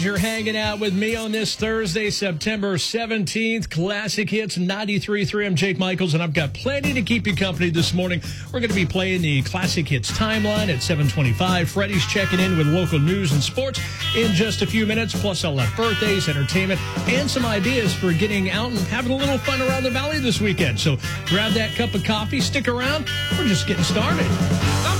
You're hanging out with me on this Thursday, September 17th. Classic Hits 93.3. I'm Jake Michaels, and I've got plenty to keep you company this morning. We're going to be playing the Classic Hits timeline at 7:25. Freddie's checking in with local news and sports in just a few minutes. Plus, I'll have birthdays, entertainment, and some ideas for getting out and having a little fun around the valley this weekend. So grab that cup of coffee, stick around. We're just getting started.